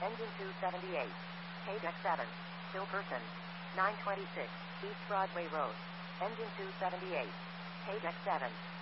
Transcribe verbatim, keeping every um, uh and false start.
Engine two seventy-eight. Page X seven. Still person. nine twenty-six. East Broadway Road. Engine two seventy-eight. Page X seven.